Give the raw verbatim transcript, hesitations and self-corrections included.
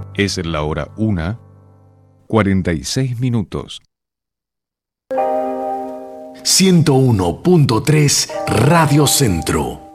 Es la hora una, cuarenta y seis minutos. ciento uno punto tres Radio Centro.